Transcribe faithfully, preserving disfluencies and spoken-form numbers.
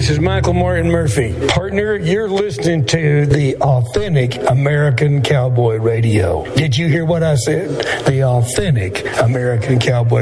this is Michael Martin Murphy. Partner, you're listening to the Authentic American Cowboy Radio. Did you hear what I said? The Authentic American Cowboy